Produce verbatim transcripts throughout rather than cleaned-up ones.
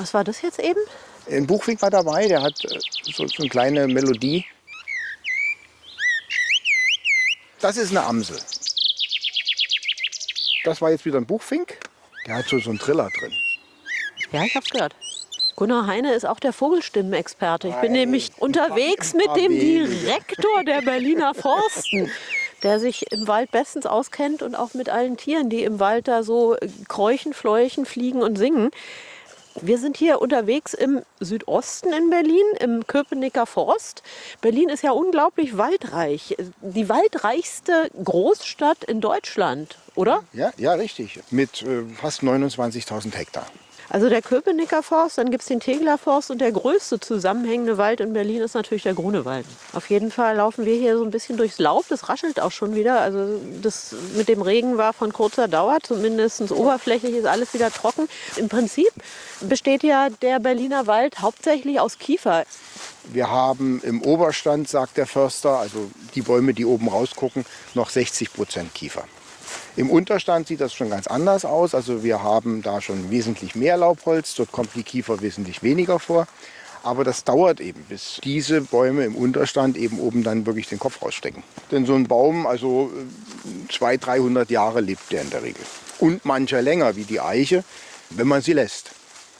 Was war das jetzt eben? Ein Buchfink war dabei, der hat so, so eine kleine Melodie. Das ist eine Amsel. Das war jetzt wieder ein Buchfink. Der hat so, so einen Triller drin. Ja, ich hab's gehört. Gunnar Heine ist auch der Vogelstimmenexperte. Ich bin Nein, nämlich unterwegs ein mit paar dem wenige. Direktor der Berliner Forsten, der sich im Wald bestens auskennt und auch mit allen Tieren, die im Wald da so kräuchen, fleuchen, fliegen und singen. Wir sind hier unterwegs im Südosten in Berlin, im Köpenicker Forst. Berlin ist ja unglaublich waldreich. Die waldreichste Großstadt in Deutschland, oder? Ja, ja, richtig. Mit äh, fast neunundzwanzigtausend Hektar. Also der Köpenicker Forst, dann gibt es den Tegeler Forst und der größte zusammenhängende Wald in Berlin ist natürlich der Grunewald. Auf jeden Fall laufen wir hier so ein bisschen durchs Laub, das raschelt auch schon wieder. Also das mit dem Regen war von kurzer Dauer, zumindest oberflächlich ist alles wieder trocken. Im Prinzip besteht ja der Berliner Wald hauptsächlich aus Kiefer. Wir haben im Oberstand, sagt der Förster, also die Bäume, die oben rausgucken, noch sechzig Prozent Kiefer. Im Unterstand sieht das schon ganz anders aus. Also wir haben da schon wesentlich mehr Laubholz. Dort kommt die Kiefer wesentlich weniger vor. Aber das dauert eben, bis diese Bäume im Unterstand eben oben dann wirklich den Kopf rausstecken. Denn so ein Baum, also zweihundert, dreihundert Jahre lebt der in der Regel. Und mancher länger, wie die Eiche, wenn man sie lässt.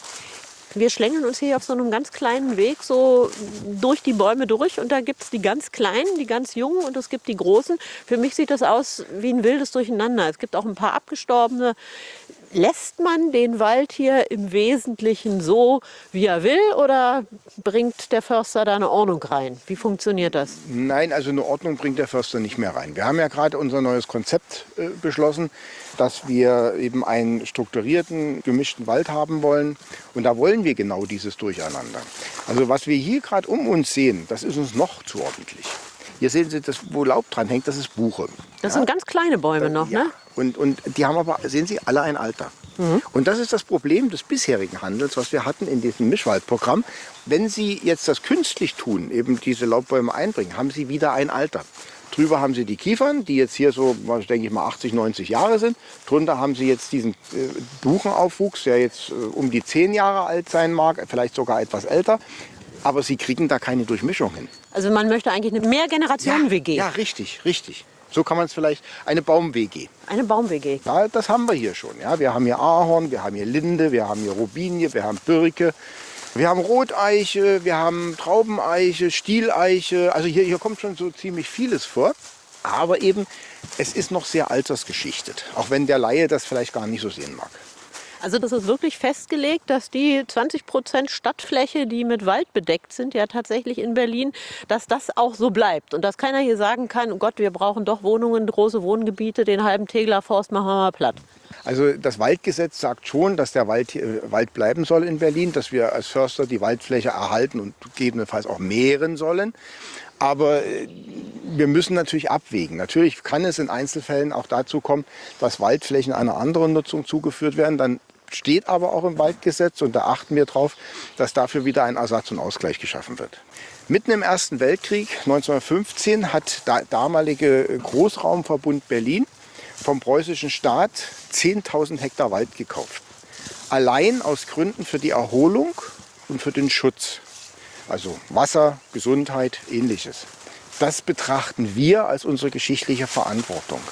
Wir schlängeln uns hier auf so einem ganz kleinen Weg so durch die Bäume durch. Und da gibt es die ganz kleinen, die ganz jungen und es gibt die großen. Für mich sieht das aus wie ein wildes Durcheinander. Es gibt auch ein paar abgestorbene. Lässt man den Wald hier im Wesentlichen so, wie er will, oder bringt der Förster da eine Ordnung rein? Wie funktioniert das? Nein, also eine Ordnung bringt der Förster nicht mehr rein. Wir haben ja gerade unser neues Konzept äh, beschlossen, dass wir eben einen strukturierten, gemischten Wald haben wollen. Und da wollen wir genau dieses Durcheinander. Also was wir hier gerade um uns sehen, das ist uns noch zu ordentlich. Hier sehen Sie, das, wo Laub dran hängt, das ist Buche. Das ja? sind ganz kleine Bäume noch, ja. ne? Und, und die haben aber, sehen Sie, alle ein Alter. Mhm. Und das ist das Problem des bisherigen Handels, was wir hatten in diesem Mischwaldprogramm. Wenn Sie jetzt das künstlich tun, eben diese Laubbäume einbringen, haben Sie wieder ein Alter. Drüber haben Sie die Kiefern, die jetzt hier so, was denke ich mal, achtzig, neunzig Jahre sind. Drunter haben Sie jetzt diesen äh, Buchenaufwuchs, der jetzt äh, um die zehn Jahre alt sein mag, vielleicht sogar etwas älter. Aber Sie kriegen da keine Durchmischung hin. Also man möchte eigentlich eine Mehrgenerationen-W G. Ja, ja, richtig, richtig. So kann man es vielleicht, eine Baum-W G. Eine Baum-W G. Ja, das haben wir hier schon. Ja. Wir haben hier Ahorn, wir haben hier Linde, wir haben hier Robinie, wir haben Birke, wir haben Roteiche, wir haben Traubeneiche, Stieleiche. Also hier, hier kommt schon so ziemlich vieles vor. Aber eben, es ist noch sehr altersgeschichtet. Auch wenn der Laie das vielleicht gar nicht so sehen mag. Also das ist wirklich festgelegt, dass die zwanzig Prozent Stadtfläche, die mit Wald bedeckt sind, ja tatsächlich in Berlin, dass das auch so bleibt. Und dass keiner hier sagen kann, oh Gott, wir brauchen doch Wohnungen, große Wohngebiete, den halben Tegeler Forst machen wir mal platt. Also das Waldgesetz sagt schon, dass der Wald, äh, Wald bleiben soll in Berlin, dass wir als Förster die Waldfläche erhalten und gegebenenfalls auch mehren sollen. Aber äh, wir müssen natürlich abwägen. Natürlich kann es in Einzelfällen auch dazu kommen, dass Waldflächen einer anderen Nutzung zugeführt werden. Dann steht aber auch im Waldgesetz, und da achten wir drauf, dass dafür wieder ein Ersatz und Ausgleich geschaffen wird. Mitten im Ersten Weltkrieg, neunzehnhundertfünfzehn, hat der damalige Großraumverbund Berlin vom preußischen Staat zehntausend Hektar Wald gekauft. Allein aus Gründen für die Erholung und für den Schutz. Also Wasser, Gesundheit, Ähnliches. Das betrachten wir als unsere geschichtliche Verantwortung.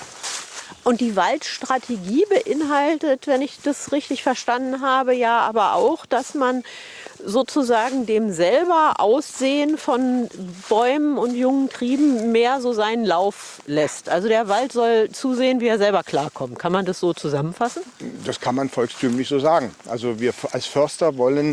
Und die Waldstrategie beinhaltet, wenn ich das richtig verstanden habe, ja aber auch, dass man sozusagen dem selber Aussehen von Bäumen und jungen Trieben mehr so seinen Lauf lässt. Also der Wald soll zusehen, wie er selber klarkommt. Kann man das so zusammenfassen? Das kann man volkstümlich so sagen. Also wir als Förster wollen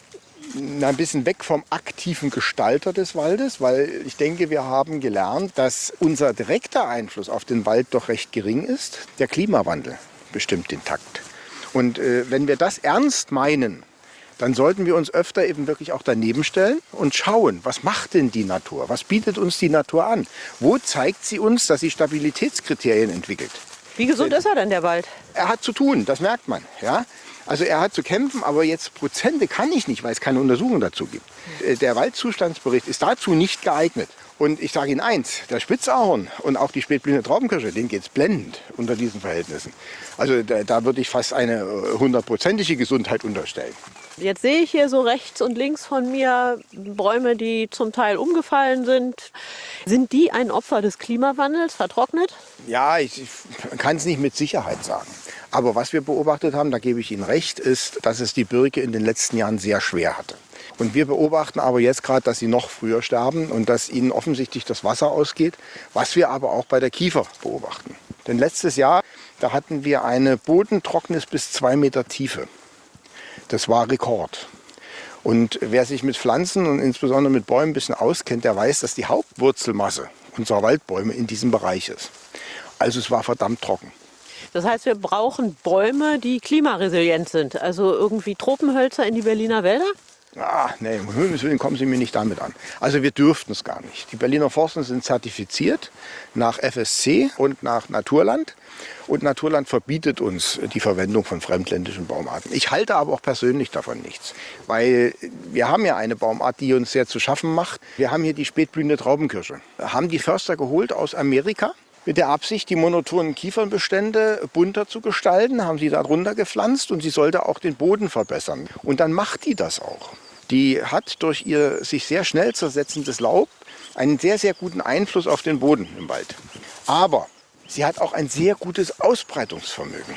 ein bisschen weg vom aktiven Gestalter des Waldes, weil ich denke, wir haben gelernt, dass unser direkter Einfluss auf den Wald doch recht gering ist. Der Klimawandel bestimmt den Takt. Und äh, wenn wir das ernst meinen, dann sollten wir uns öfter eben wirklich auch daneben stellen und schauen, was macht denn die Natur? Was bietet uns die Natur an? Wo zeigt sie uns, dass sie Stabilitätskriterien entwickelt? Wie gesund ist er denn, der Wald? Er hat zu tun, das merkt man. Ja? Also er hat zu kämpfen, aber jetzt Prozente kann ich nicht, weil es keine Untersuchung dazu gibt. Der Waldzustandsbericht ist dazu nicht geeignet. Und ich sage Ihnen eins, der Spitzahorn und auch die spätblühende Traubenkirsche, denen geht es blendend unter diesen Verhältnissen. Also da, da würde ich fast eine hundertprozentige Gesundheit unterstellen. Jetzt sehe ich hier so rechts und links von mir Bäume, die zum Teil umgefallen sind. Sind die ein Opfer des Klimawandels, vertrocknet? Ja, ich, ich kann es nicht mit Sicherheit sagen. Aber was wir beobachtet haben, da gebe ich Ihnen recht, ist, dass es die Birke in den letzten Jahren sehr schwer hatte. Und wir beobachten aber jetzt gerade, dass sie noch früher sterben und dass ihnen offensichtlich das Wasser ausgeht, was wir aber auch bei der Kiefer beobachten. Denn letztes Jahr, da hatten wir eine Bodentrocknis bis zwei Meter Tiefe. Das war Rekord. Und wer sich mit Pflanzen und insbesondere mit Bäumen ein bisschen auskennt, der weiß, dass die Hauptwurzelmasse unserer Waldbäume in diesem Bereich ist. Also es war verdammt trocken. Das heißt, wir brauchen Bäume, die klimaresilient sind. Also irgendwie Tropenhölzer in die Berliner Wälder? Ah, nee, um Himmels Willen kommen Sie mir nicht damit an. Also wir dürften es gar nicht. Die Berliner Forsten sind zertifiziert nach F S C und nach Naturland. Und Naturland verbietet uns die Verwendung von fremdländischen Baumarten. Ich halte aber auch persönlich davon nichts. Weil wir haben ja eine Baumart, die uns sehr zu schaffen macht. Wir haben hier die spätblühende Traubenkirsche. Haben die Förster geholt aus Amerika. Mit der Absicht, die monotonen Kiefernbestände bunter zu gestalten, haben sie da drunter gepflanzt und sie sollte auch den Boden verbessern. Und dann macht die das auch. Die hat durch ihr sich sehr schnell zersetzendes Laub einen sehr, sehr guten Einfluss auf den Boden im Wald. Aber sie hat auch ein sehr gutes Ausbreitungsvermögen.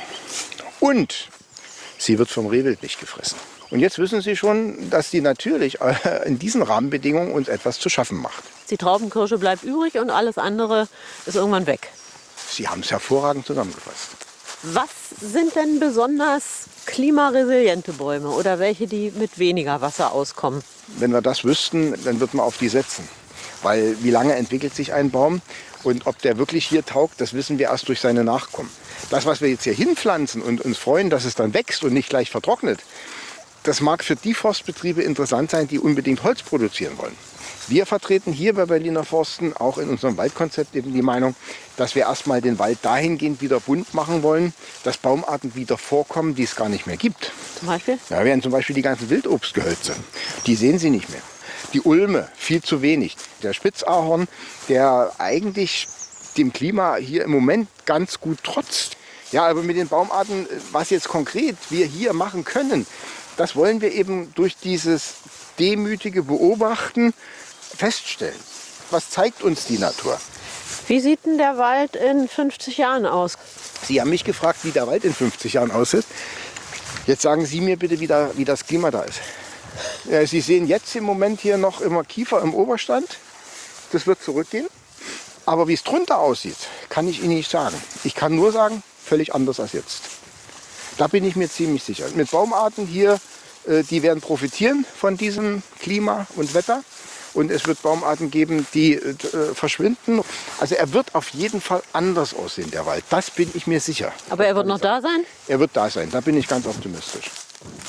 Und sie wird vom Rehwild nicht gefressen. Und jetzt wissen Sie schon, dass die natürlich in diesen Rahmenbedingungen uns etwas zu schaffen macht. Die Traubenkirsche bleibt übrig und alles andere ist irgendwann weg. Sie haben es hervorragend zusammengefasst. Was sind denn besonders klimaresiliente Bäume oder welche, die mit weniger Wasser auskommen? Wenn wir das wüssten, dann würden wir auf die setzen. Weil wie lange entwickelt sich ein Baum und ob der wirklich hier taugt, das wissen wir erst durch seine Nachkommen. Das, was wir jetzt hier hinpflanzen und uns freuen, dass es dann wächst und nicht gleich vertrocknet, das mag für die Forstbetriebe interessant sein, die unbedingt Holz produzieren wollen. Wir vertreten hier bei Berliner Forsten auch in unserem Waldkonzept eben die Meinung, dass wir erstmal den Wald dahingehend wieder bunt machen wollen, dass Baumarten wieder vorkommen, die es gar nicht mehr gibt. Zum Beispiel? Ja, wären zum Beispiel die ganzen Wildobstgehölze. Die sehen Sie nicht mehr. Die Ulme viel zu wenig. Der Spitzahorn, der eigentlich dem Klima hier im Moment ganz gut trotzt. Ja, aber mit den Baumarten, was jetzt konkret wir hier machen können, das wollen wir eben durch dieses demütige Beobachten feststellen. Was zeigt uns die Natur? Wie sieht denn der Wald in fünfzig Jahren aus? Sie haben mich gefragt, wie der Wald in fünfzig Jahren aussieht. Jetzt sagen Sie mir bitte, wie, da, wie das Klima da ist. Ja, Sie sehen jetzt im Moment hier noch immer Kiefer im Oberstand. Das wird zurückgehen. Aber wie es drunter aussieht, kann ich Ihnen nicht sagen. Ich kann nur sagen, völlig anders als jetzt. Da bin ich mir ziemlich sicher. Mit Baumarten hier, die werden profitieren von diesem Klima und Wetter. Und es wird Baumarten geben, die äh, verschwinden. Also er wird auf jeden Fall anders aussehen, der Wald. Das bin ich mir sicher. Aber er wird noch da sein? Er wird da sein, da bin ich ganz optimistisch.